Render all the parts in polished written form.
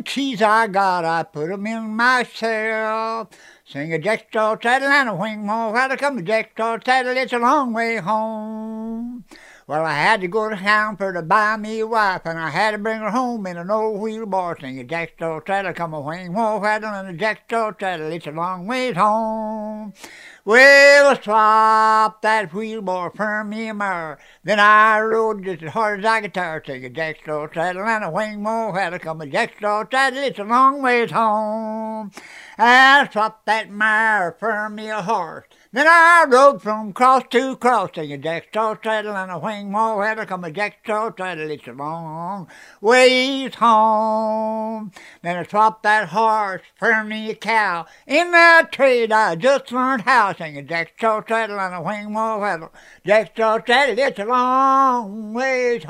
Keys I got, I put 'em in myself. Sing a jackstraw tattle and a wing more. How to come a jackstraw tattle? It's a long way home. Well, I had to go to town for to buy me a wife, and I had to bring her home in an old wheelbarrow. Sing a jackstraw tattle, come a wing more tattle, and a jackstraw tattle. It's a long ways home. Well, I swapped that wheelbarrow for me a mare. Then I rode just as hard as I could tire. Take a jackstraw saddle and a wing more had to come a jackstraw saddle. It's a long ways home. I swapped that mare for me a horse. Then I rode from cross to cross. Take a jackstraw saddle and a wing more had to come a jackstraw saddle. It's a long ways home. Then I swapped that horse for me a cow. In that trade I just learned how. Sing a jackstraw saddle and a wing more saddle. Jackstraw saddle, it's a long ways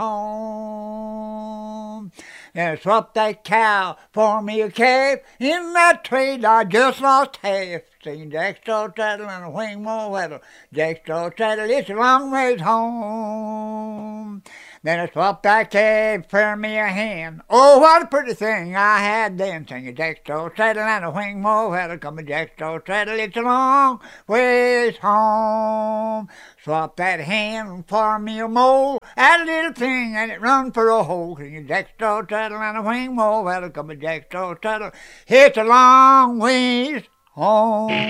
home. Then I swapped that cow for me a calf. In that trade I just lost half. Sing jackstraw saddle and a wing more saddle. Jackstraw saddle, it's a long ways home. Then I swapped that calf for me a hen. Oh, what a pretty thing I had then. Sing a jackstraw saddle and a wing more saddle. Come a jackstraw saddle, it's a long ways home. Swap that hen for me a mole. Had a little thing and it run for a hole. Sing a jackstraw saddle and a wing more saddle. Come a jackstraw saddle, it's a long ways home.